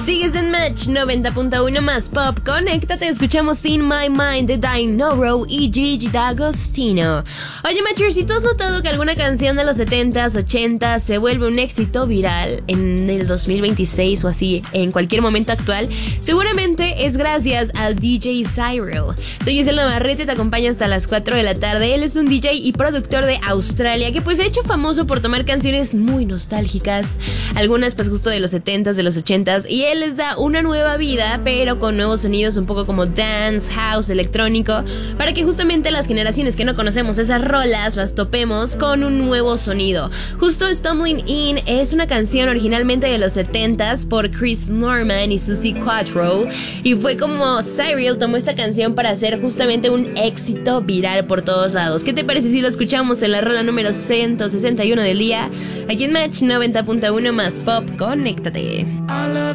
Sigues en Match 90.1 más pop. Conéctate, escuchamos In My Mind de Dinoro y Gigi D'Agostino. Oye, Matcher, si tú has notado que alguna canción de los 70s, 80s se vuelve un éxito viral en el 2026 o así, en cualquier momento actual, seguramente es gracias al DJ Cyril. Soy Gisela Navarrete, te acompaño hasta las 4 de la tarde. Él es un DJ y productor de Australia que pues se ha hecho famoso por tomar canciones muy nostálgicas, algunas pues justo de los 70s, de los 80s, y él les da una nueva vida, pero con nuevos sonidos un poco como dance, house, electrónico, para que justamente las generaciones que no conocemos esas rolas las topemos con un nuevo sonido. Justo Stumbling In es una canción originalmente de los 70s por Chris Norman y Suzi Quatro, y fue como Cyril tomó esta canción para hacer justamente un éxito viral por todos lados. ¿Qué te parece si lo escuchamos en la rola número 161 del día? Aquí en Match 90.1 más pop, conéctate.